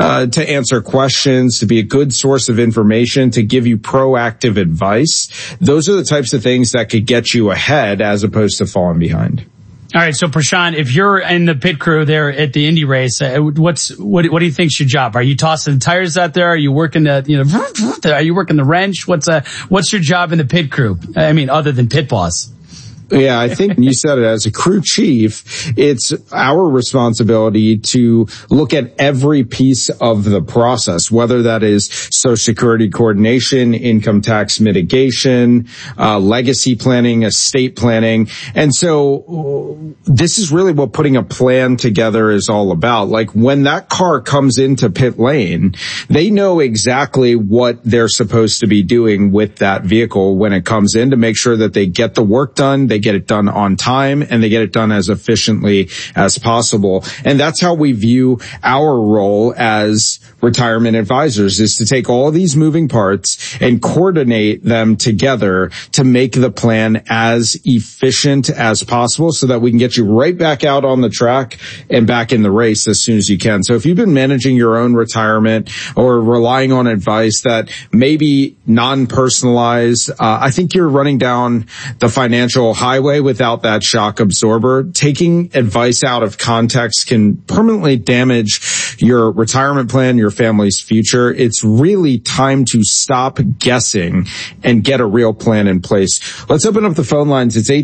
to answer questions, to be a good source of information, to give you proactive advice. Those are the types of things that could get you ahead as opposed to falling behind. All right, so Prashant, if you're in the pit crew there at the Indy race, what do you think's your job? Are you tossing tires out there? Are you working are you working the wrench? What's your job in the pit crew? I mean, other than pit boss. Yeah, I think you said it. As a crew chief, it's our responsibility to look at every piece of the process, whether that is Social Security coordination, income tax mitigation, legacy planning, estate planning. And so this is really what putting a plan together is all about. Like when that car comes into pit lane, they know exactly what they're supposed to be doing with that vehicle when it comes in to make sure that they get the work done, they get it done on time, and they get it done as efficiently as possible. And that's how we view our role as retirement advisors, is to take all of these moving parts and coordinate them together to make the plan as efficient as possible so that we can get you right back out on the track and back in the race as soon as you can. So if you've been managing your own retirement or relying on advice that may be non-personalized, I think you're running down the financial highway without that shock absorber. Taking advice out of context can permanently damage your retirement plan, your family's future. It's really time to stop guessing and get a real plan in place. Let's open up the phone lines. It's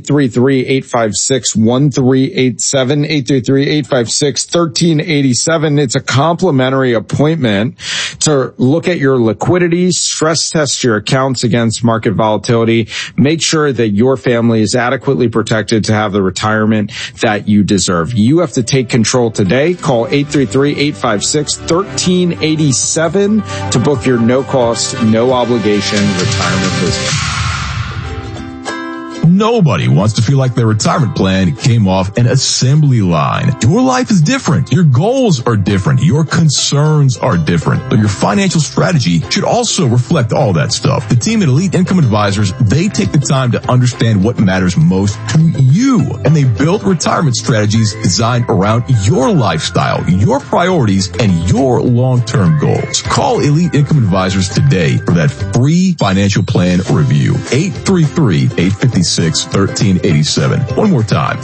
833-856-1387, 833-856-1387. It's a complimentary appointment to look at your liquidity, stress test your accounts against market volatility, make sure that your family is adequately protected to have the retirement that you deserve. You have to take control today. Call 833-856-1387 to book your no-cost, no-obligation retirement visit. Nobody wants to feel like their retirement plan came off an assembly line. Your life is different. Your goals are different. Your concerns are different. But your financial strategy should also reflect all that stuff. The team at Elite Income Advisors, they take the time to understand what matters most to you. And they build retirement strategies designed around your lifestyle, your priorities, and your long-term goals. Call Elite Income Advisors today for that free financial plan review. 833-856-1387. One more time,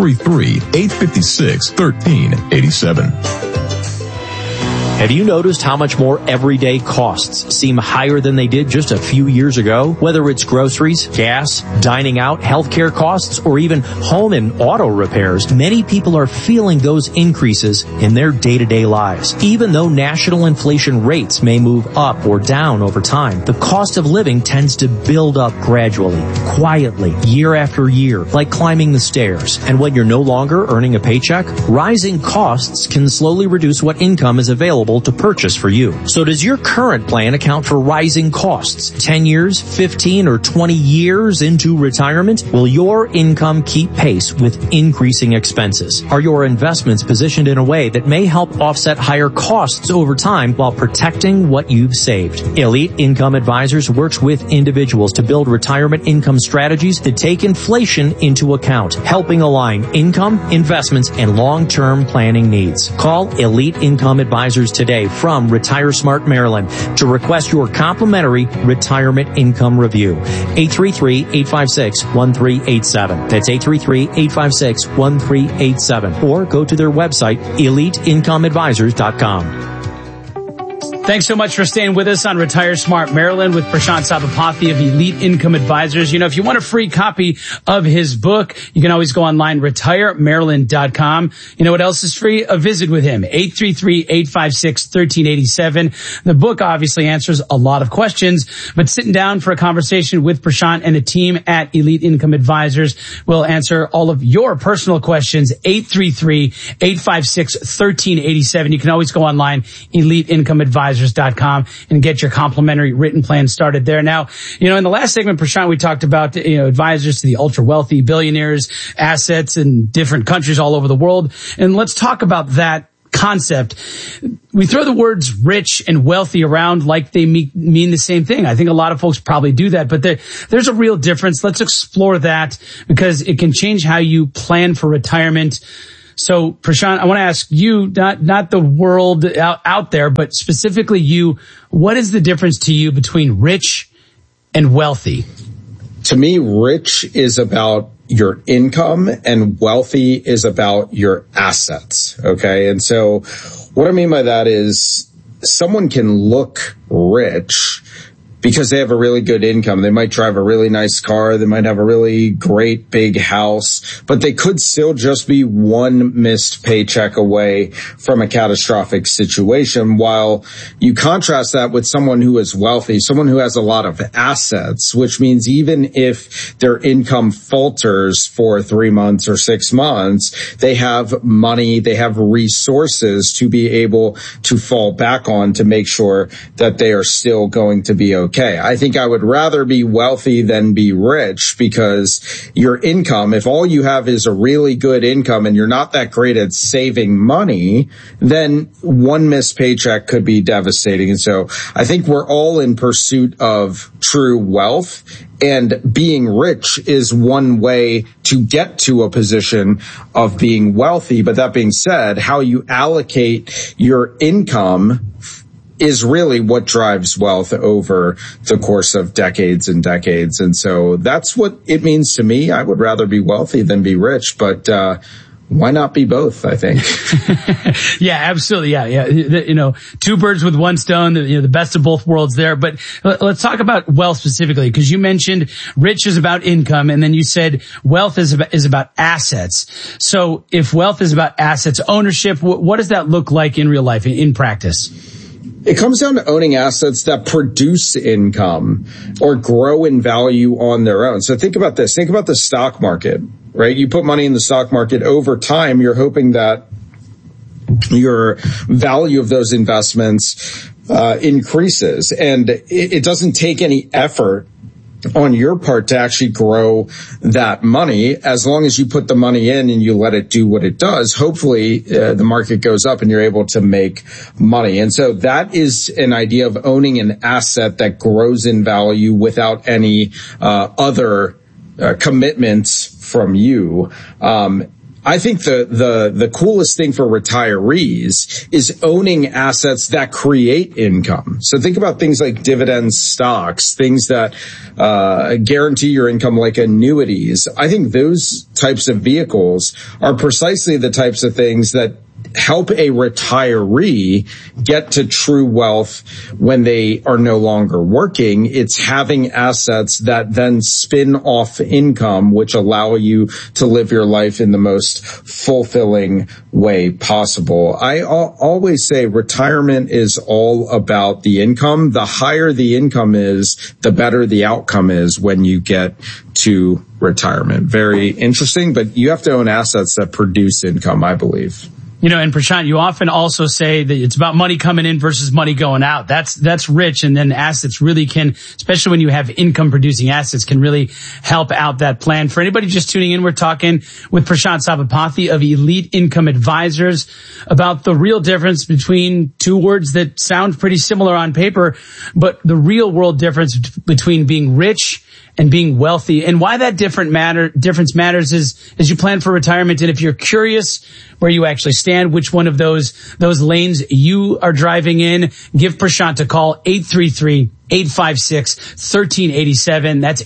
833-856-1387. Have you noticed how much more everyday costs seem higher than they did just a few years ago? Whether it's groceries, gas, dining out, healthcare costs, or even home and auto repairs, many people are feeling those increases in their day-to-day lives. Even though national inflation rates may move up or down over time, the cost of living tends to build up gradually, quietly, year after year, like climbing the stairs. And when you're no longer earning a paycheck, rising costs can slowly reduce what income is available to purchase for you. So does your current plan account for rising costs? 10 years, 15, or 20 years into retirement? Will your income keep pace with increasing expenses? Are your investments positioned in a way that may help offset higher costs over time while protecting what you've saved? Elite Income Advisors works with individuals to build retirement income strategies that take inflation into account, helping align income, investments, and long-term planning needs. Call Elite Income Advisors today from Retire Smart Maryland to request your complimentary retirement income review. 833-856-1387. That's 833-856-1387. Or go to their website, eliteincomeadvisors.com. Thanks so much for staying with us on Retire Smart Maryland with Prashant Sabapathy of Elite Income Advisors. You know, if you want a free copy of his book, you can always go online, retiremaryland.com. You know what else is free? A visit with him, 833-856-1387. The book obviously answers a lot of questions, but sitting down for a conversation with Prashant and the team at Elite Income Advisors will answer all of your personal questions, 833-856-1387. You can always go online, eliteincomeadvisors.com, and get your complimentary written plan started there. Now, you know, in the last segment, Prashant, we talked about, advisors to the ultra wealthy, billionaires, assets in different countries all over the world. And let's talk about that concept. We throw the words rich and wealthy around like they mean the same thing. I think a lot of folks probably do that, but there's a real difference. Let's explore that because it can change how you plan for retirement. So, Prashant, I want to ask you, not the world out there, but specifically you, what is the difference to you between rich and wealthy? To me, rich is about your income and wealthy is about your assets. Okay. And so what I mean by that is someone can look rich because they have a really good income. They might drive a really nice car. They might have a really great big house, but they could still just be one missed paycheck away from a catastrophic situation. While you contrast that with someone who is wealthy, someone who has a lot of assets, which means even if their income falters for 3 months or 6 months, they have money, they have resources to be able to fall back on to make sure that they are still going to be okay. I think I would rather be wealthy than be rich because your income, if all you have is a really good income and you're not that great at saving money, then one missed paycheck could be devastating. And so I think we're all in pursuit of true wealth, and being rich is one way to get to a position of being wealthy. But that being said, how you allocate your income is really what drives wealth over the course of decades and decades. And so that's what it means to me. I would rather be wealthy than be rich, but why not be both, I think? Yeah, absolutely. Yeah. Two birds with one stone, the best of both worlds there. But let's talk about wealth specifically, because you mentioned rich is about income, and then you said wealth is about assets. So if wealth is about assets ownership, what does that look like in real life, in practice? It comes down to owning assets that produce income or grow in value on their own. So think about this. Think about the stock market, right? You put money in the stock market. Over time, you're hoping that your value of those investments increases. And it doesn't take any effort on your part to actually grow that money. As long as you put the money in and you let it do what it does, hopefully the market goes up and you're able to make money. And so that is an idea of owning an asset that grows in value without any other commitments from you. I think the coolest thing for retirees is owning assets that create income. So think about things like dividend stocks, things that guarantee your income like annuities. I think those types of vehicles are precisely the types of things that help a retiree get to true wealth when they are no longer working. It's having assets that then spin off income, which allow you to live your life in the most fulfilling way possible. I always say retirement is all about the income. The higher the income is, the better the outcome is when you get to retirement. Very interesting, but you have to own assets that produce income, I believe. And Prashant, you often also say that it's about money coming in versus money going out. That's rich. And then assets really can, especially when you have income producing assets, can really help out that plan. For anybody just tuning in, we're talking with Prashant Sabapathy of Elite Income Advisors about the real difference between two words that sound pretty similar on paper, but the real world difference between being rich and being wealthy, and why that difference matters is as you plan for retirement. And if you're curious where you actually stand, which one of those lanes you are driving in, give Prashant a call, 833-856-1387. That's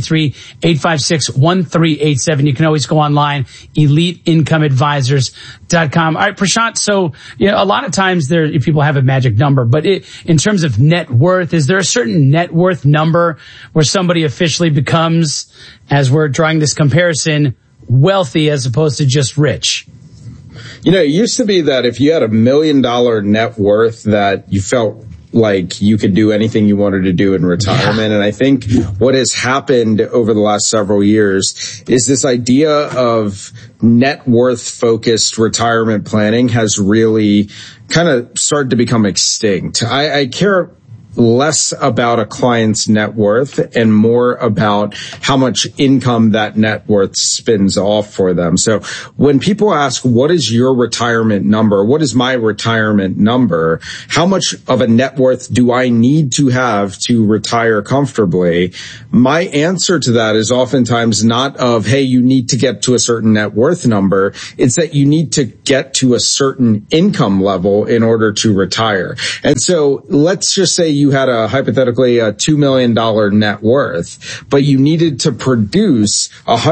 833-856-1387. You can always go online, EliteIncomeAdvisors.com. All right, Prashant. So, a lot of times people have a magic number, but in terms of net worth, is there a certain net worth number where somebody officially becomes, as we're drawing this comparison, wealthy as opposed to just rich? It used to be that if you had $1 million net worth that you felt like you could do anything you wanted to do in retirement. And I think what has happened over the last several years is this idea of net worth focused retirement planning has really kind of started to become extinct. I care less about a client's net worth and more about how much income that net worth spins off for them. So when people ask, what is your retirement number? What is my retirement number? How much of a net worth do I need to have to retire comfortably? My answer to that is oftentimes not of, hey, you need to get to a certain net worth number. It's that you need to get to a certain income level in order to retire. And so let's just say you had hypothetically a $2 million net worth, but you needed to produce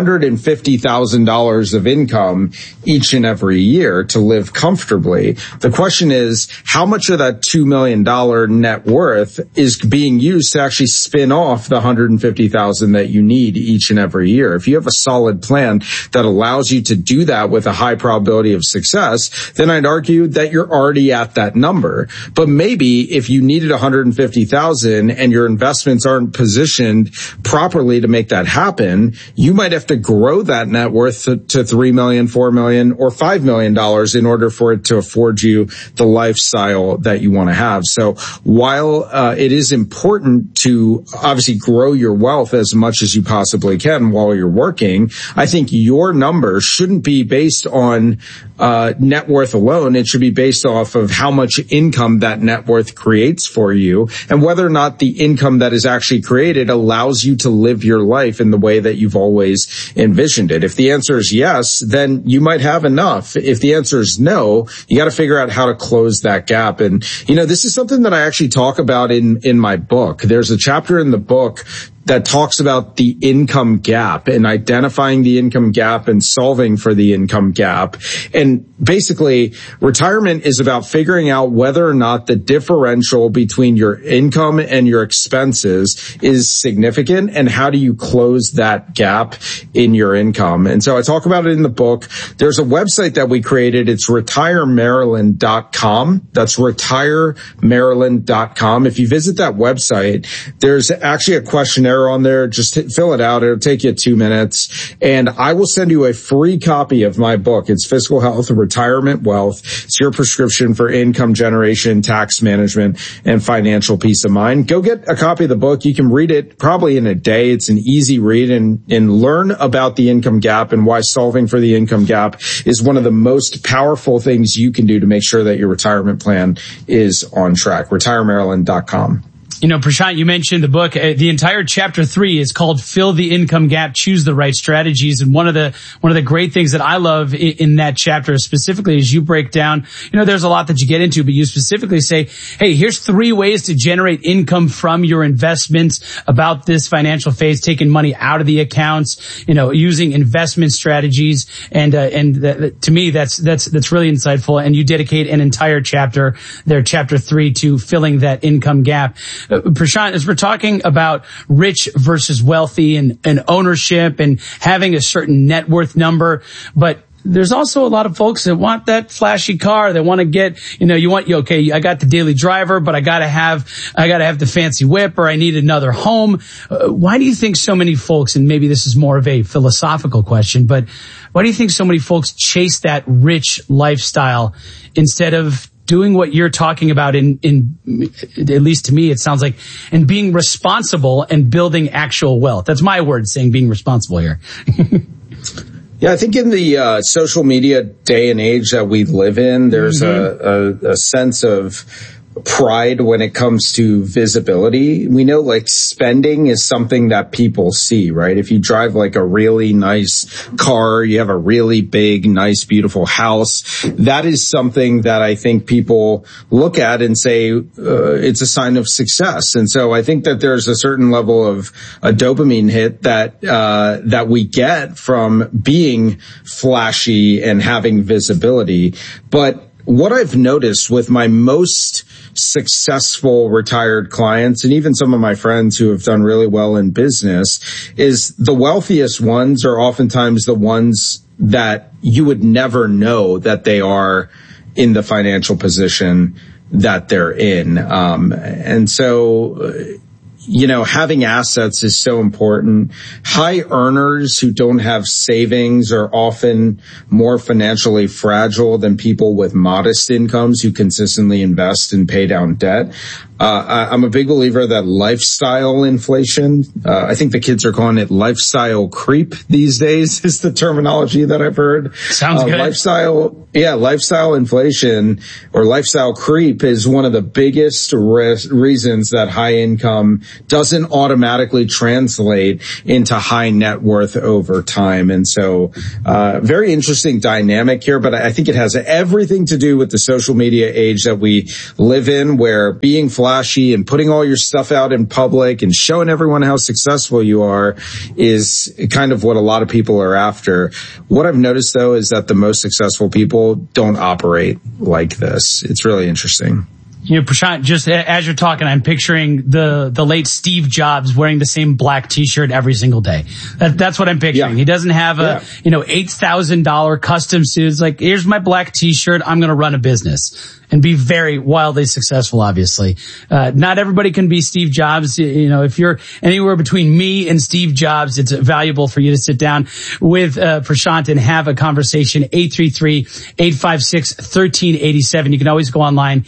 $150,000 of income each and every year to live comfortably. The question is, how much of that $2 million net worth is being used to actually spin off the $150,000 that you need each and every year? If you have a solid plan that allows you to do that with a high probability of success, then I'd argue that you're already at that number. But maybe if you needed $150,000 and your investments aren't positioned properly to make that happen, you might have to grow that net worth to $3 million, $4 million, or $5 million in order for it to afford you the lifestyle that you want to have. So while it is important to obviously grow your wealth as much as you possibly can while you're working, I think your number shouldn't be based on net worth alone. It should be based off of how much income that net worth creates for you and whether or not the income that is actually created allows you to live your life in the way that you've always envisioned it. If the answer is yes, then you might have enough. If the answer is no, you got to figure out how to close that gap. And, this is something that I actually talk about in my book. There's a chapter in the book that talks about the income gap and identifying the income gap and solving for the income gap. And basically, retirement is about figuring out whether or not the differential between your income and your expenses is significant and how do you close that gap in your income. And so I talk about it in the book. There's a website that we created. It's retiremaryland.com. That's retiremaryland.com. If you visit that website, there's actually a questionnaire on there. Just fill it out. It'll take you 2 minutes. And I will send you a free copy of my book. It's Fiscal Health and Retirement Wealth. It's your prescription for income generation, tax management, and financial peace of mind. Go get a copy of the book. You can read it probably in a day. It's an easy read and learn about the income gap and why solving for the income gap is one of the most powerful things you can do to make sure that your retirement plan is on track. retiremaryland.com. Prashant, you mentioned the book. The entire chapter 3 is called Fill the Income Gap, Choose the Right Strategies. And one of the great things that I love in that chapter specifically is you break down, there's a lot that you get into, but you specifically say, hey, here's 3 ways to generate income from your investments about this financial phase, taking money out of the accounts, using investment strategies. And to me, that's really insightful. And you dedicate an entire chapter there, chapter 3, to filling that income gap. Prashant, as we're talking about rich versus wealthy and ownership and having a certain net worth number, but there's also a lot of folks that want that flashy car. They want to get, I got the daily driver, but I gotta have the fancy whip, or I need another home. Why do you think so many folks, and maybe this is more of a philosophical question, but why do you think so many folks chase that rich lifestyle instead of doing what you're talking about in at least to me, it sounds like, and being responsible and building actual wealth? That's my word, saying being responsible here. Yeah, I think in the social media day and age that we live in, there's a sense of pride when it comes to visibility. We know spending is something that people see, right? If you drive a really nice car, you have a really big, nice, beautiful house, that is something that I think people look at and say, it's a sign of success. And so I think that there's a certain level of a dopamine hit that we get from being flashy and having visibility. But what I've noticed with my most successful retired clients, and even some of my friends who have done really well in business, is the wealthiest ones are oftentimes the ones that you would never know that they are in the financial position that they're in. And so, having assets is so important. High earners who don't have savings are often more financially fragile than people with modest incomes who consistently invest and pay down debt. I'm a big believer that lifestyle inflation, I think the kids are calling it lifestyle creep these days is the terminology that I've heard. Sounds good. Lifestyle inflation or lifestyle creep is one of the biggest reasons that high income doesn't automatically translate into high net worth over time. And so, very interesting dynamic here, but I think it has everything to do with the social media age that we live in, where being flashy and putting all your stuff out in public and showing everyone how successful you are is kind of what a lot of people are after. What I've noticed though is that the most successful people don't operate like this. It's really interesting. You know, Prashant, just as you're talking, I'm picturing the late Steve Jobs wearing the same black t-shirt every single day. That's what I'm picturing. Yeah. He doesn't have a, $8,000 custom suit. It's like, here's my black t-shirt. I'm going to run a business and be very wildly successful, obviously. Not everybody can be Steve Jobs. You know, if you're anywhere between me and Steve Jobs, it's valuable for you to sit down with Prashant and have a conversation. 833-856-1387. You can always go online,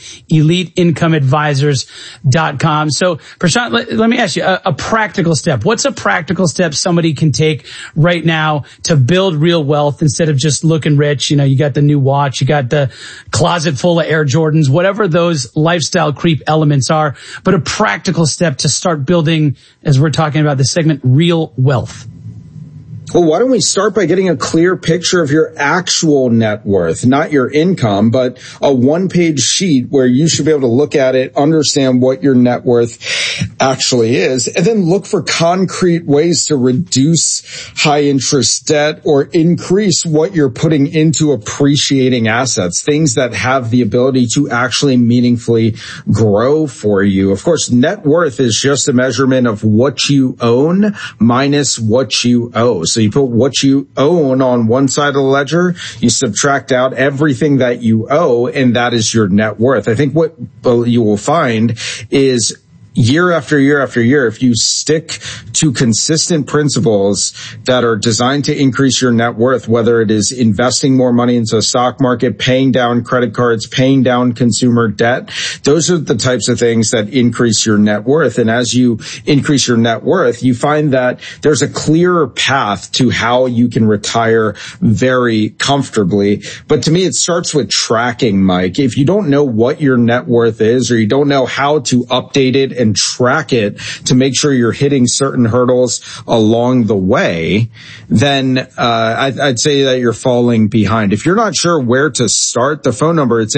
EliteIncomeAdvisors.com. So, Prashant, let me ask you a practical step. What's a practical step somebody can take right now to build real wealth instead of just looking rich? You know, you got the new watch, you got the closet full of Air Jordans, whatever those lifestyle creep elements are, but a practical step to start building, as we're talking about this segment, real wealth. Well, why don't we start by getting a clear picture of your actual net worth, not your income, but a one-page sheet where you should be able to look at it, understand what your net worth actually is, and then look for concrete ways to reduce high interest debt or increase what you're putting into appreciating assets, things that have the ability to actually meaningfully grow for you. Of course, net worth is just a measurement of what you own minus what you owe. So you put what you own on one side of the ledger, you subtract out everything that you owe, and that is your net worth. I think what you will find is year after year after year, if you stick to consistent principles that are designed to increase your net worth, whether it is investing more money into the stock market, paying down credit cards, paying down consumer debt, those are the types of things that increase your net worth. And as you increase your net worth, you find that there's a clearer path to how you can retire very comfortably. But to me, it starts with tracking, Mike. If you don't know what your net worth is, or you don't know how to update it and track it to make sure you're hitting certain hurdles along the way, then I'd say that you're falling behind. If you're not sure where to start, the phone number, it's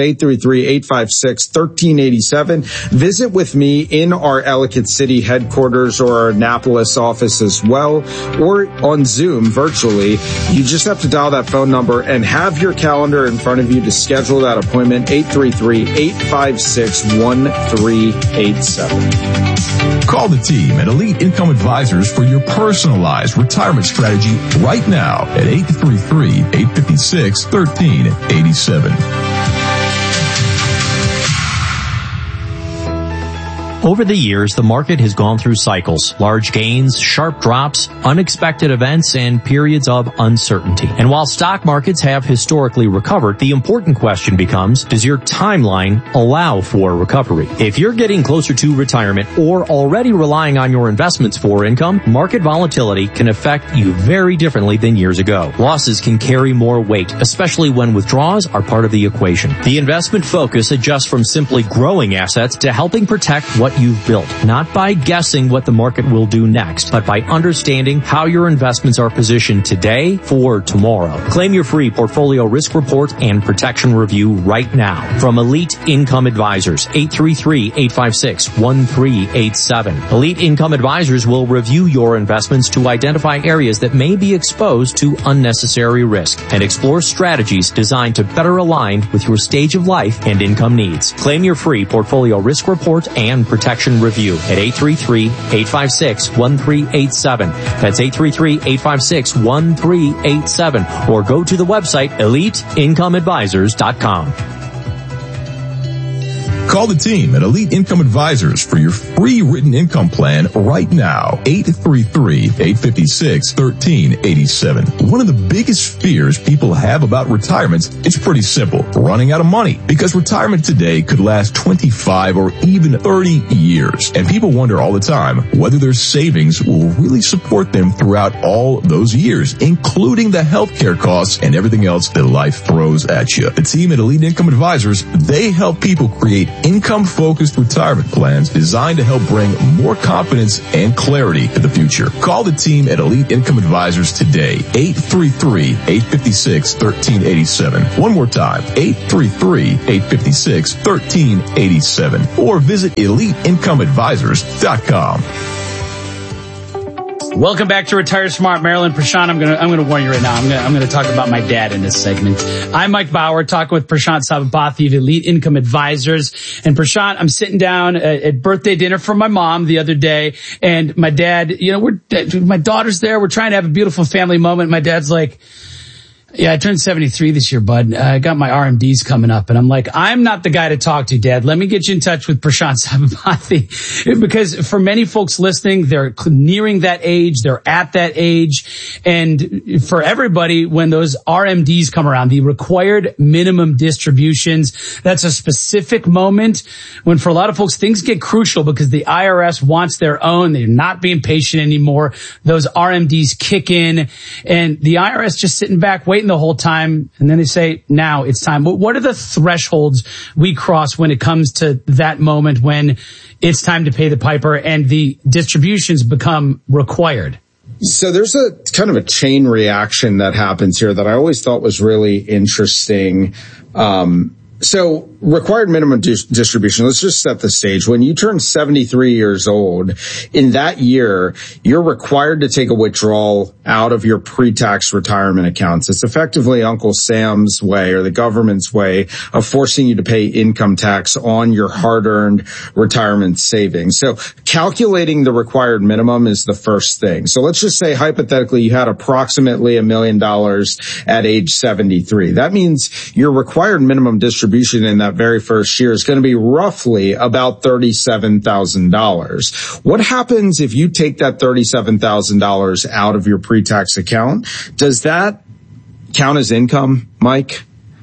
833-856-1387. Visit with me in our Ellicott City headquarters or our Annapolis office as well, or on Zoom virtually. You just have to dial that phone number and have your calendar in front of you to schedule that appointment, 833-856-1387. Call the team at Elite Income Advisors for your personalized retirement strategy right now at 833-856-1387. Over the years, the market has gone through cycles, large gains, sharp drops, unexpected events, and periods of uncertainty. And while stock markets have historically recovered, the important question becomes, does your timeline allow for recovery? If you're getting closer to retirement or already relying on your investments for income, market volatility can affect you very differently than years ago. Losses can carry more weight, especially when withdrawals are part of the equation. The investment focus adjusts from simply growing assets to helping protect what you've built, not by guessing what the market will do next, but by understanding how your investments are positioned today for tomorrow. Claim your free portfolio risk report and protection review right now from Elite Income Advisors, 833-856-1387. Elite Income Advisors will review your investments to identify areas that may be exposed to unnecessary risk and explore strategies designed to better align with your stage of life and income needs. Claim your free portfolio risk report and protection review at 833-856-1387. That's 833-856-1387. Or go to the website EliteIncomeAdvisors.com. Call the team at Elite Income Advisors for your free written income plan right now. 833-856-1387. One of the biggest fears people have about retirement is pretty simple: running out of money. Because retirement today could last 25 or even 30 years. And people wonder all the time whether their savings will really support them throughout all those years, including the healthcare costs and everything else that life throws at you. The team at Elite Income Advisors, they help people create income-focused retirement plans designed to help bring more confidence and clarity to the future. Call the team at Elite Income Advisors today. 833-856-1387. One more time, 833-856-1387. Or visit EliteIncomeAdvisors.com. Welcome back to Retire Smart, Marilyn. Prashant, I'm gonna warn you right now. I'm gonna talk about my dad in this segment. I'm Mike Bauer, talking with Prashant Sabapathy of Elite Income Advisors. And Prashant, I'm sitting down at birthday dinner for my mom the other day, and my dad, my daughter's there. We're trying to have a beautiful family moment. My dad's like, yeah, I turned 73 this year, bud. I got my RMDs coming up. And I'm like, I'm not the guy to talk to, Dad. Let me get you in touch with Prashant Sabapathy. Because for many folks listening, they're nearing that age. They're at that age. And for everybody, when those RMDs come around, the required minimum distributions, that's a specific moment when for a lot of folks, things get crucial because the IRS wants their own. They're not being patient anymore. Those RMDs kick in, and the IRS just sitting back, waiting the whole time, and then they say, now it's time. What are the thresholds we cross when it comes to that moment when it's time to pay the piper and the distributions become required? So there's a kind of a chain reaction that happens here that I always thought was really interesting. So required minimum distribution, let's just set the stage. When you turn 73 years old, in that year, you're required to take a withdrawal out of your pre-tax retirement accounts. It's effectively Uncle Sam's way, or the government's way, of forcing you to pay income tax on your hard-earned retirement savings. So calculating the required minimum is the first thing. So let's just say hypothetically you had approximately $1 million at age 73. That means your required minimum distribution in that very first year is going to be roughly about $37,000. What happens if you take that $37,000 out of your pre-tax account? Does that count as income, Mike?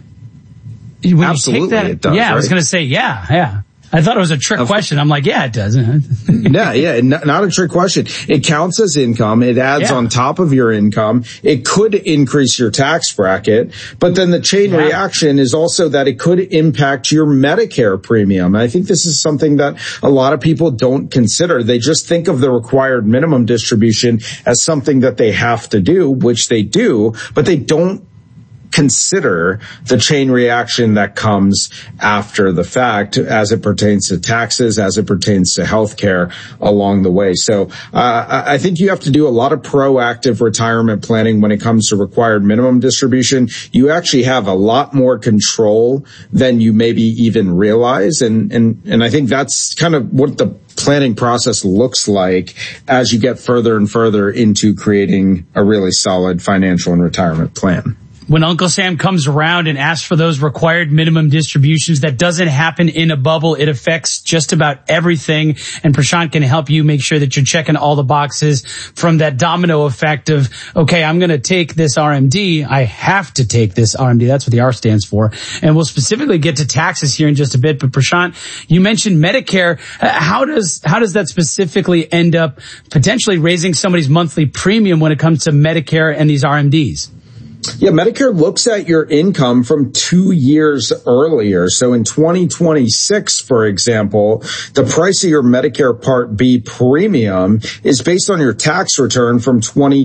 Absolutely, it does. Yeah, right? I was going to say, yeah. I thought it was a trick question. I'm like, yeah, it does. Yeah, not a trick question. It counts as income. It adds on top of your income. It could increase your tax bracket, but then the chain reaction is also that it could impact your Medicare premium. And I think this is something that a lot of people don't consider. They just think of the required minimum distribution as something that they have to do, which they do, but they don't consider the chain reaction that comes after the fact as it pertains to taxes, as it pertains to healthcare along the way. So I think you have to do a lot of proactive retirement planning when it comes to required minimum distribution. You actually have a lot more control than you maybe even realize. And I think that's kind of what the planning process looks like as you get further and further into creating a really solid financial and retirement plan. When Uncle Sam comes around and asks for those required minimum distributions, that doesn't happen in a bubble. It affects just about everything. And Prashant can help you make sure that you're checking all the boxes from that domino effect of, okay, I'm going to take this RMD. I have to take this RMD. That's what the R stands for. And we'll specifically get to taxes here in just a bit. But Prashant, you mentioned Medicare. How does that specifically end up potentially raising somebody's monthly premium when it comes to Medicare and these RMDs? Yeah, Medicare looks at your income from 2 years earlier. So in 2026, for example, the price of your Medicare Part B premium is based on your tax return from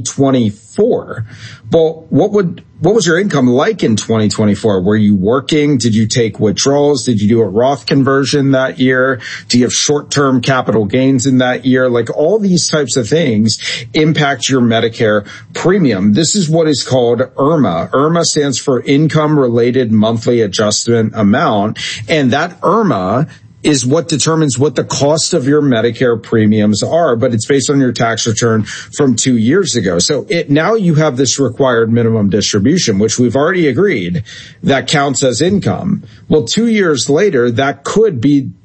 2024. Well, what was your income like in 2024? Were you working? Did you take withdrawals? Did you do a Roth conversion that year? Do you have short-term capital gains in that year? Like all these types of things impact your Medicare premium. This is what is called IRMA. IRMA stands for Income Related Monthly Adjustment Amount. And that IRMA is what determines what the cost of your Medicare premiums are, but it's based on your tax return from 2 years ago. So now you have this required minimum distribution, which we've already agreed that counts as income. Well, 2 years later, that could be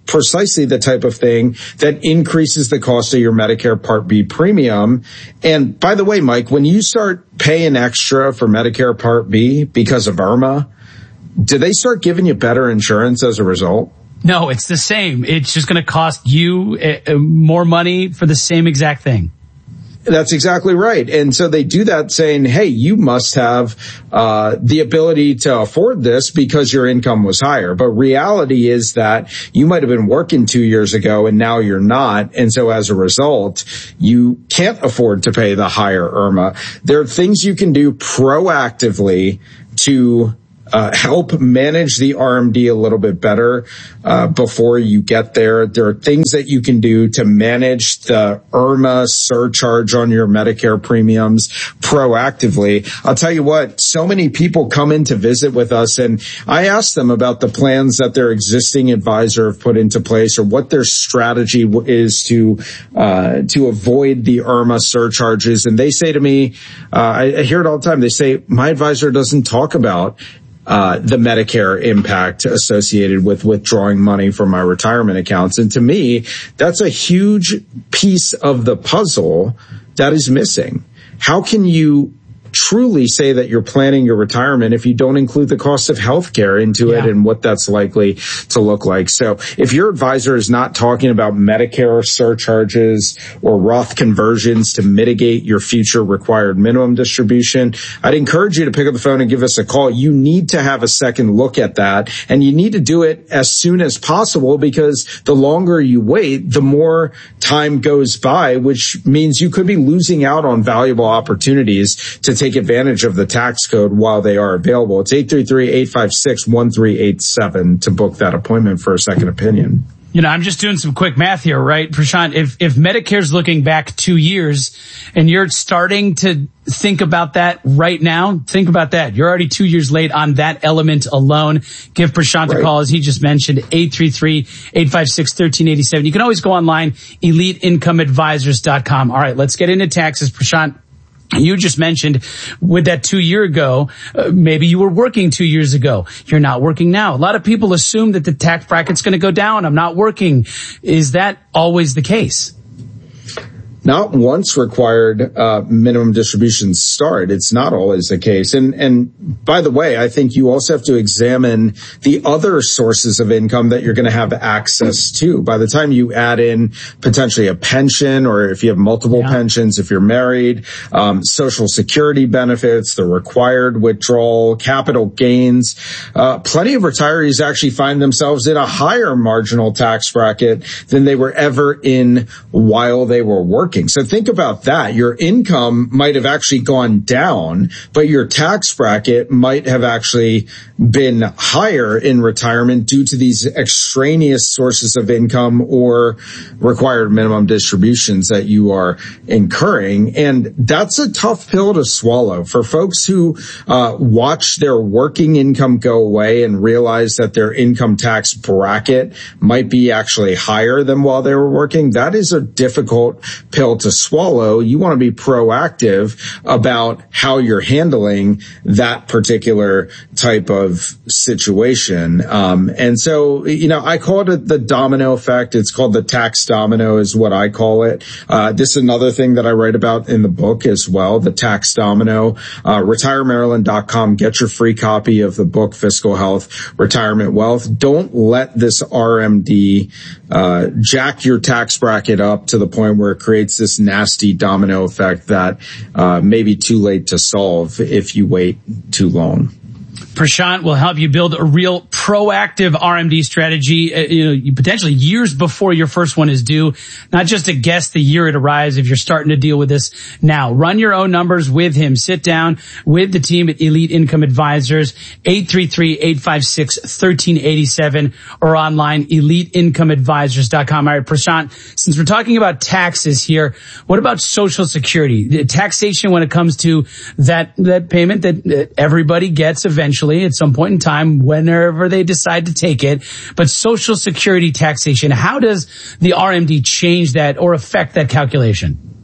precisely the type of thing that increases the cost of your Medicare Part B premium. And by the way, Mike, when you start paying extra for Medicare Part B because of IRMA, do they start giving you better insurance as a result? No, it's the same. It's just going to cost you more money for the same exact thing. That's exactly right. And so they do that saying, hey, you must have the ability to afford this because your income was higher. But reality is that you might have been working 2 years ago and now you're not. And so as a result, you can't afford to pay the higher IRMA. There are things you can do proactively to help manage the RMD a little bit better before you get there. There are things that you can do to manage the IRMA surcharge on your Medicare premiums proactively. I'll tell you what, so many people come in to visit with us, and I ask them about the plans that their existing advisor have put into place or what their strategy is to avoid the IRMA surcharges. And they say to me, I hear it all the time, they say, my advisor doesn't talk about the Medicare impact associated with withdrawing money from my retirement accounts. And to me, that's a huge piece of the puzzle that is missing. How can you truly say that you're planning your retirement if you don't include the cost of healthcare into it and what that's likely to look like? So if your advisor is not talking about Medicare surcharges or Roth conversions to mitigate your future required minimum distribution, I'd encourage you to pick up the phone and give us a call. You need to have a second look at that, and you need to do it as soon as possible, because the longer you wait, the more time goes by, which means you could be losing out on valuable opportunities to take advantage of the tax code while they are available. It's 833-856-1387 to book that appointment for a second opinion. You know, I'm just doing some quick math here, right? Prashant, if Medicare's looking back 2 years and you're starting to think about that right now, think about that. You're already 2 years late on that element alone. Give Prashant a call, as he just mentioned, 833-856-1387. You can always go online, eliteincomeadvisors.com. All right, let's get into taxes, Prashant. You just mentioned with that 2 year ago, maybe you were working 2 years ago. You're not working now. A lot of people assume that the tax bracket's going to go down. I'm not working. Is that always the case? Not once required minimum distributions start. It's not always the case. And by the way, I think you also have to examine the other sources of income that you're going to have access to. By the time you add in potentially a pension, or if you have multiple pensions, if you're married, Social Security benefits, the required withdrawal, capital gains, plenty of retirees actually find themselves in a higher marginal tax bracket than they were ever in while they were working. So think about that. Your income might have actually gone down, but your tax bracket might have actually been higher in retirement due to these extraneous sources of income or required minimum distributions that you are incurring. And that's a tough pill to swallow for folks who watch their working income go away and realize that their income tax bracket might be actually higher than while they were working. That is a difficult pill to swallow. You want to be proactive about how you're handling that particular type of situation. And so, you know, I call it the domino effect. It's called the tax domino is what I call it. This is another thing that I write about in the book as well, the tax domino. RetireMaryland.com. Get your free copy of the book, Fiscal Health, Retirement Wealth. Don't let this RMD jack your tax bracket up to the point where it creates this nasty domino effect that may be too late to solve if you wait too long. Prashant will help you build a real proactive RMD strategy, potentially years before your first one is due, not just to guess the year it arrives if you're starting to deal with this now. Run your own numbers with him. Sit down with the team at Elite Income Advisors, 833-856-1387 or online, eliteincomeadvisors.com. All right, Prashant, since we're talking about taxes here, what about Social Security? The taxation when it comes to that payment that everybody gets eventually at some point in time, whenever they decide to take it. But Social Security taxation, how does the RMD change that or affect that calculation?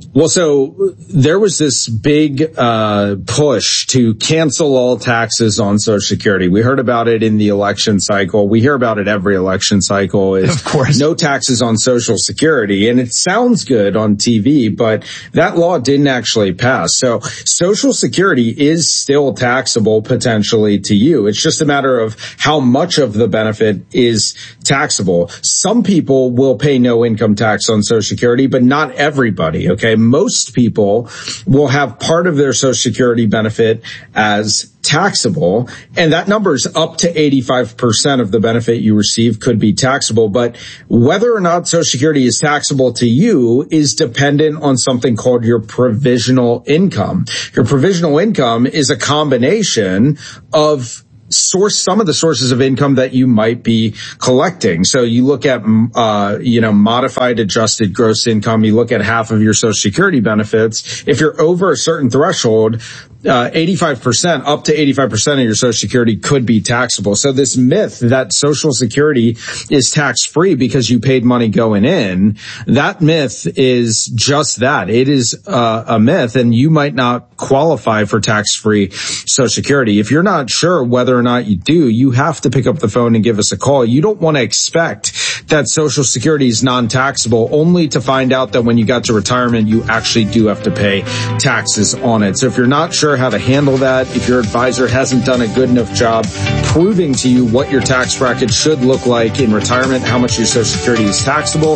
Well, so there was this big push to cancel all taxes on Social Security. We heard about it in the election cycle. We hear about it every election cycle. Of course. No taxes on Social Security. And it sounds good on TV, but that law didn't actually pass. So Social Security is still taxable potentially to you. It's just a matter of how much of the benefit is taxable. Some people will pay no income tax on Social Security, but not everybody, okay? Most people will have part of their Social Security benefit as taxable, and that number is up to 85% of the benefit you receive could be taxable. But whether or not Social Security is taxable to you is dependent on something called your provisional income. Your provisional income is a combination of some of the sources of income that you might be collecting. So you look at, modified adjusted gross income. You look at half of your Social Security benefits. If you're over a certain threshold, 85%, up to 85% of your Social Security could be taxable. So this myth that Social Security is tax-free because you paid money going in, that myth is just that. It is a myth, and you might not qualify for tax-free Social Security. If you're not sure whether or not you do, you have to pick up the phone and give us a call. You don't want to expect that Social Security is non-taxable only to find out that when you got to retirement, you actually do have to pay taxes on it. So if you're not sure how to handle that, if your advisor hasn't done a good enough job proving to you what your tax bracket should look like in retirement, how much your Social Security is taxable,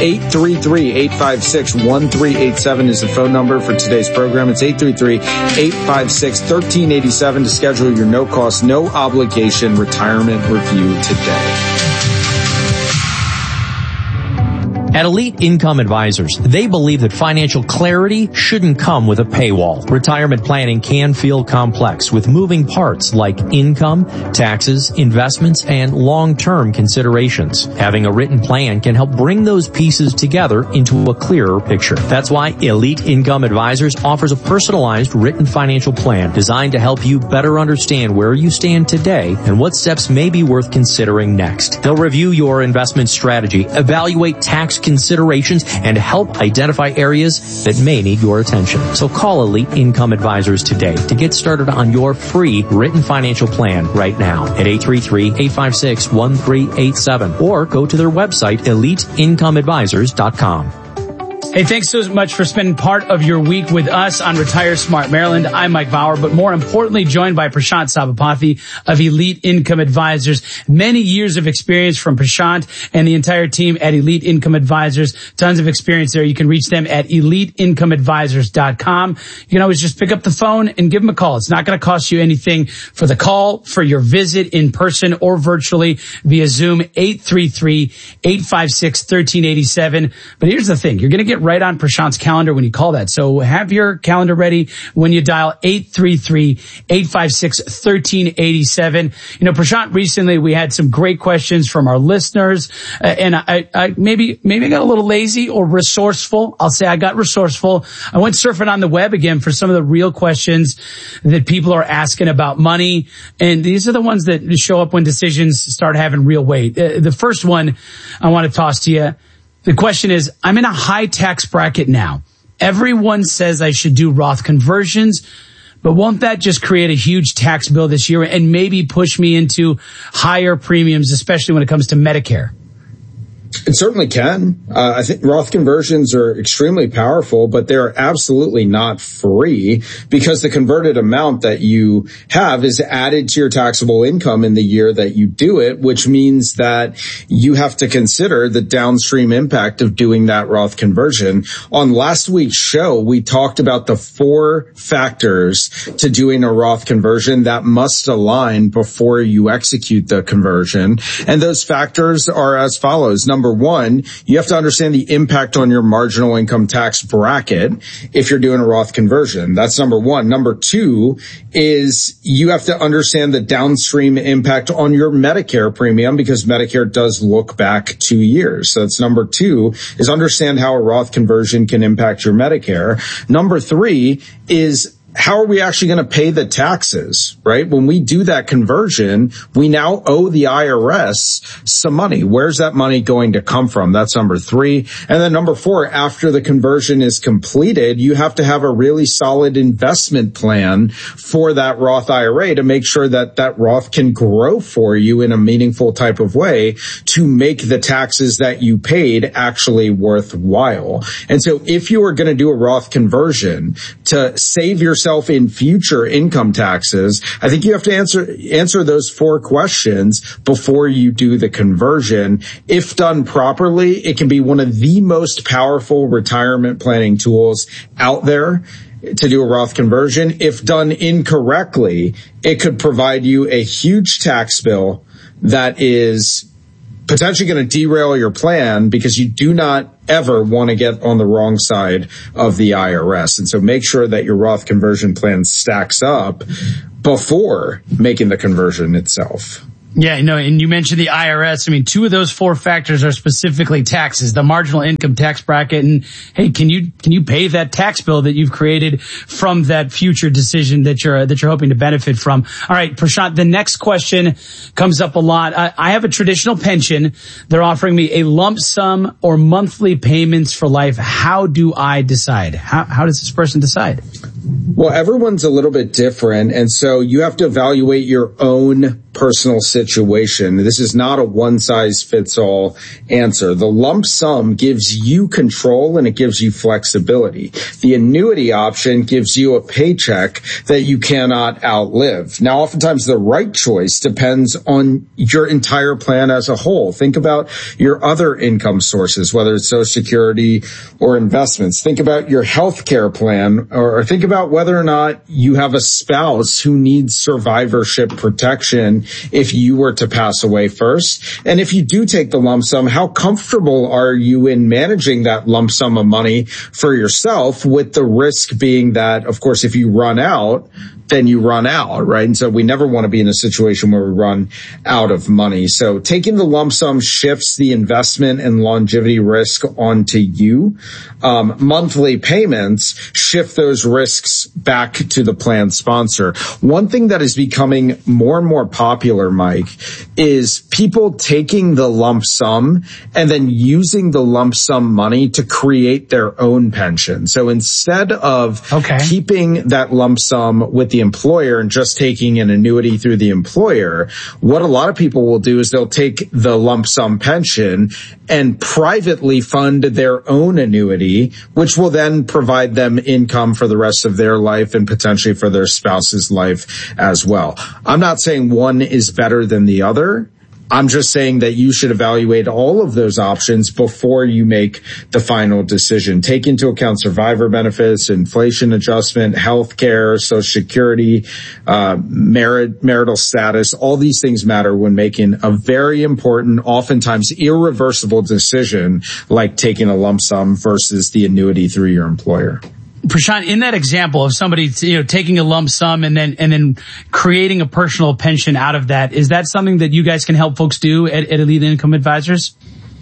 833-856-1387 is the phone number for today's program. It's 833-856-1387 to schedule your no-cost, no obligation retirement review today. At Elite Income Advisors, they believe that financial clarity shouldn't come with a paywall. Retirement planning can feel complex with moving parts like income, taxes, investments, and long-term considerations. Having a written plan can help bring those pieces together into a clearer picture. That's why Elite Income Advisors offers a personalized written financial plan designed to help you better understand where you stand today and what steps may be worth considering next. They'll review your investment strategy, evaluate tax considerations, and help identify areas that may need your attention. So call Elite Income Advisors today to get started on your free written financial plan right now at 833-856-1387 or go to their website, eliteincomeadvisors.com. Hey, thanks so much for spending part of your week with us on Retire Smart Maryland. I'm Mike Bauer, but more importantly, joined by Prashant Sabapathy of Elite Income Advisors. Many years of experience from Prashant and the entire team at Elite Income Advisors. Tons of experience there. You can reach them at eliteincomeadvisors.com. You can always just pick up the phone and give them a call. It's not going to cost you anything for the call, for your visit in person or virtually via Zoom, 833-856-1387. But here's the thing. You're going to get right on Prashant's calendar when you call that. So have your calendar ready when you dial 833-856-1387. You know, Prashant, recently we had some great questions from our listeners, and I maybe I got a little lazy or resourceful. I'll say I got resourceful. I went surfing on the web again for some of the real questions that people are asking about money, and these are the ones that show up when decisions start having real weight. The first one I want to toss to you. The question is, I'm in a high tax bracket now. Everyone says I should do Roth conversions, but won't that just create a huge tax bill this year and maybe push me into higher premiums, especially when it comes to Medicare? It certainly can. I think Roth conversions are extremely powerful, but they're absolutely not free because the converted amount that you have is added to your taxable income in the year that you do it, which means that you have to consider the downstream impact of doing that Roth conversion. On last week's show, we talked about the 4 factors to doing a Roth conversion that must align before you execute the conversion. And those factors are as follows. Number 1, you have to understand the impact on your marginal income tax bracket if you're doing a Roth conversion. That's number 1. Number 2 is you have to understand the downstream impact on your Medicare premium because Medicare does look back 2 years. So that's number 2, is understand how a Roth conversion can impact your Medicare. Number 3 is how are we actually going to pay the taxes, right? When we do that conversion, we now owe the IRS some money. Where's that money going to come from? That's number 3. And then number 4, after the conversion is completed, you have to have a really solid investment plan for that Roth IRA to make sure that that Roth can grow for you in a meaningful type of way to make the taxes that you paid actually worthwhile. And so if you are going to do a Roth conversion to save yourself in future income taxes, I think you have to answer those 4 questions before you do the conversion. If done properly, it can be one of the most powerful retirement planning tools out there to do a Roth conversion. If done incorrectly, it could provide you a huge tax bill that is potentially going to derail your plan because you do not ever want to get on the wrong side of the IRS. And so make sure that your Roth conversion plan stacks up before making the conversion itself. Yeah, and you mentioned the IRS. I mean, 2 of those 4 factors are specifically taxes, the marginal income tax bracket. And hey, can you pay that tax bill that you've created from that future decision that you're hoping to benefit from? All right, Prashant, the next question comes up a lot. I have a traditional pension. They're offering me a lump sum or monthly payments for life. How do I decide? How does this person decide? Well, everyone's a little bit different, and so you have to evaluate your own personal situation. This is not a one-size-fits-all answer. The lump sum gives you control and it gives you flexibility. The annuity option gives you a paycheck that you cannot outlive. Now, oftentimes the right choice depends on your entire plan as a whole. Think about your other income sources, whether it's Social Security or investments. Think about your healthcare plan, or think about whether or not you have a spouse who needs survivorship protection if you were to pass away first. And if you do take the lump sum, how comfortable are you in managing that lump sum of money for yourself, with the risk being that, of course, if you run out, then you run out, right? And so we never want to be in a situation where we run out of money. So taking the lump sum shifts the investment and longevity risk onto you. Monthly payments shift those risks back to the plan sponsor. One thing that is becoming more and more popular, Mike, is people taking the lump sum and then using the lump sum money to create their own pension. So instead of keeping that lump sum with the employer and just taking an annuity through the employer, what a lot of people will do is they'll take the lump sum pension and privately fund their own annuity, which will then provide them income for the rest of their life and potentially for their spouse's life as well. I'm not saying one is better than the other. I'm just saying that you should evaluate all of those options before you make the final decision. Take into account survivor benefits, inflation adjustment, health care, Social Security, marital status. All these things matter when making a very important, oftentimes irreversible decision like taking a lump sum versus the annuity through your employer. Prashant, in that example of somebody, taking a lump sum and then creating a personal pension out of that, is that something that you guys can help folks do at Elite Income Advisors?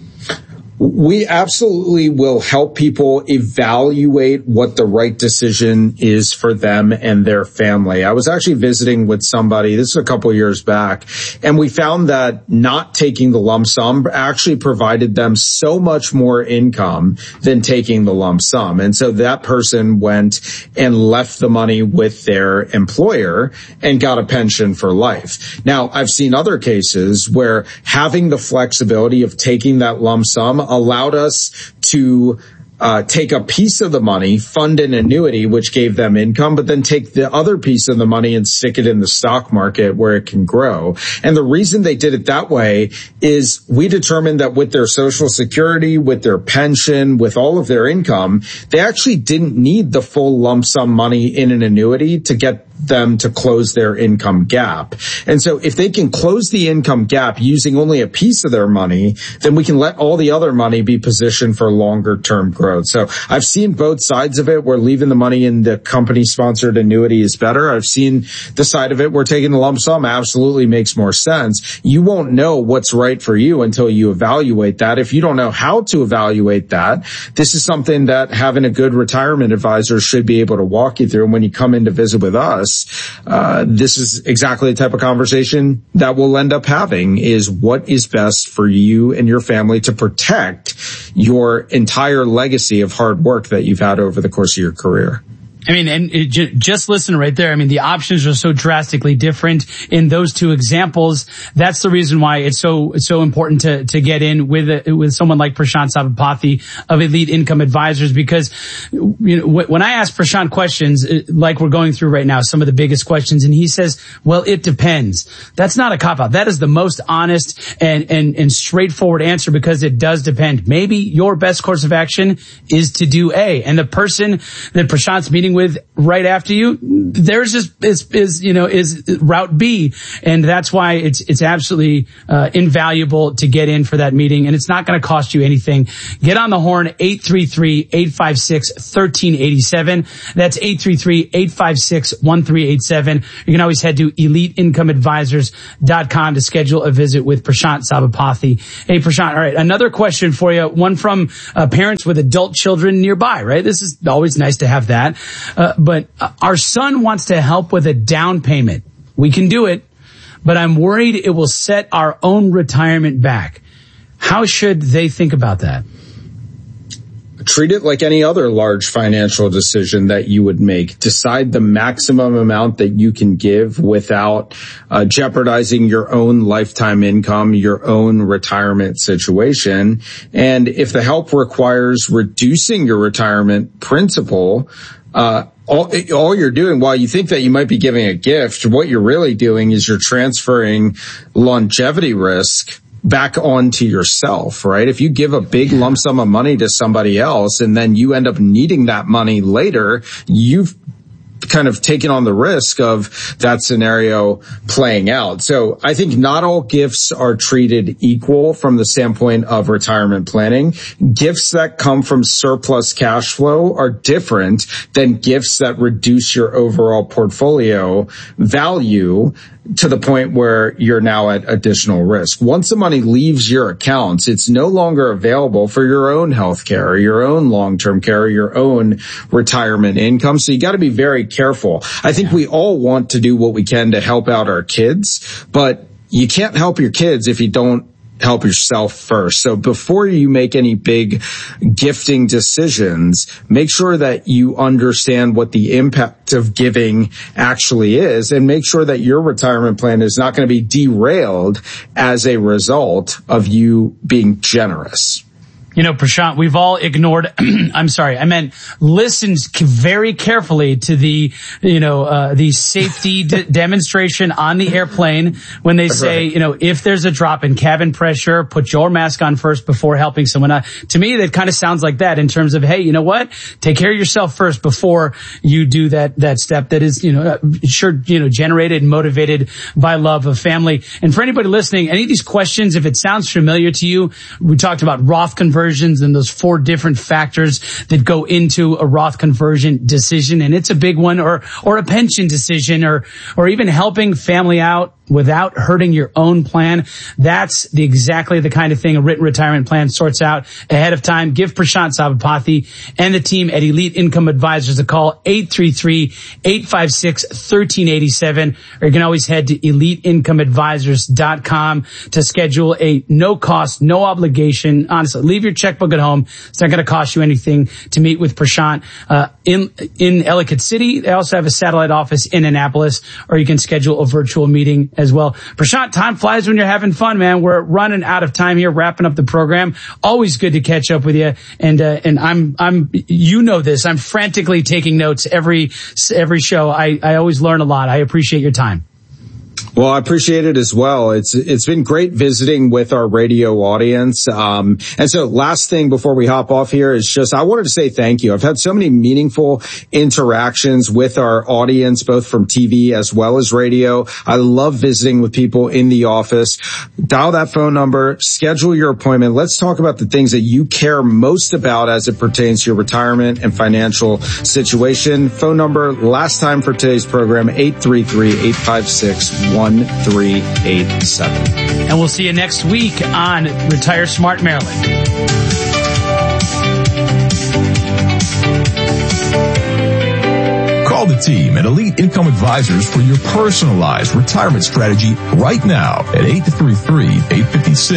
We absolutely will help people evaluate what the right decision is for them and their family. I was actually visiting with somebody, this is a couple of years back, and we found that not taking the lump sum actually provided them so much more income than taking the lump sum. And so that person went and left the money with their employer and got a pension for life. Now, I've seen other cases where having the flexibility of taking that lump sum allowed us to take a piece of the money, fund an annuity, which gave them income, but then take the other piece of the money and stick it in the stock market where it can grow. And the reason they did it that way is we determined that with their Social Security, with their pension, with all of their income, they actually didn't need the full lump sum money in an annuity to get them to close their income gap. And so if they can close the income gap using only a piece of their money, then we can let all the other money be positioned for longer term growth. So I've seen both sides of it where leaving the money in the company sponsored annuity is better. I've seen the side of it where taking the lump sum absolutely makes more sense. You won't know what's right for you until you evaluate that. If you don't know how to evaluate that, this is something that having a good retirement advisor should be able to walk you through. And when you come in to visit with us, this is exactly the type of conversation that we'll end up having, is what is best for you and your family to protect your entire legacy of hard work that you've had over the course of your career. I mean, and just listen right there. I mean, the options are so drastically different in those two examples. That's the reason why it's so important to get in with someone like Prashant Sabapathy of Elite Income Advisors, because, you know, when I ask Prashant questions, like we're going through right now, some of the biggest questions, and he says, well, it depends. That's not a cop-out. That is the most honest and straightforward answer, because it does depend. Maybe your best course of action is to do A, and the person that Prashant's meeting with right after you, theirs is route B. And that's why it's absolutely invaluable to get in for that meeting. And it's not going to cost you anything. Get on the horn, 833-856-1387. That's 833-856-1387. You can always head to EliteIncomeAdvisors.com to schedule a visit with Prashant Sabapathy. Hey, Prashant, all right, another question for you, one from parents with adult children nearby, right? This is always nice to have that. But our son wants to help with a down payment. We can do it, but I'm worried it will set our own retirement back. How should they think about that? Treat it like any other large financial decision that you would make. Decide the maximum amount that you can give without jeopardizing your own lifetime income, your own retirement situation. And if the help requires reducing your retirement principal, all you're doing, while you think that you might be giving a gift, what you're really doing is you're transferring longevity risk back onto yourself, right? If you give a big lump sum of money to somebody else and then you end up needing that money later, you've kind of taken on the risk of that scenario playing out. So I think not all gifts are treated equal from the standpoint of retirement planning. Gifts that come from surplus cash flow are different than gifts that reduce your overall portfolio value to the point where you're now at additional risk. Once the money leaves your accounts, it's no longer available for your own health care, or your own long-term care, or your own retirement income. So you got to be very careful. I think we all want to do what we can to help out our kids, but you can't help your kids if you don't help yourself first. So before you make any big gifting decisions, make sure that you understand what the impact of giving actually is, and make sure that your retirement plan is not going to be derailed as a result of you being generous. You know, Prashant, we've all ignored, listened very carefully to the safety demonstration on the airplane when they say, you know, if there's a drop in cabin pressure, put your mask on first before helping someone. To me, that kind of sounds like that in terms of, hey, you know what? Take care of yourself first before you do that step that is, generated and motivated by love of family. And for anybody listening, any of these questions, if it sounds familiar to you, we talked about Roth conversions and those 4 different factors that go into a Roth conversion decision. And it's a big one, or a pension decision, or even helping family out without hurting your own plan. That's exactly the kind of thing a written retirement plan sorts out ahead of time. Give Prashant Sabapathy and the team at Elite Income Advisors a call, 833-856-1387, or you can always head to EliteIncomeAdvisors.com to schedule a no-cost, no obligation. Honestly, leave your checkbook at home. It's not going to cost you anything to meet with Prashant in Ellicott City. They also have a satellite office in Annapolis, or you can schedule a virtual meeting as well. Prashant, time flies when you're having fun, man. We're running out of time here, wrapping up the program. Always good to catch up with you. And I'm, you know this, I'm frantically taking notes every show. I always learn a lot. I appreciate your time. Well, I appreciate it as well. It's been great visiting with our radio audience. And so last thing before we hop off here is just, I wanted to say thank you. I've had so many meaningful interactions with our audience, both from TV as well as radio. I love visiting with people in the office. Dial that phone number, schedule your appointment. Let's talk about the things that you care most about as it pertains to your retirement and financial situation. Phone number last time for today's program, 833-856-1387. And we'll see you next week on Retire Smart Maryland. Call the team at Elite Income Advisors for your personalized retirement strategy right now at 833-856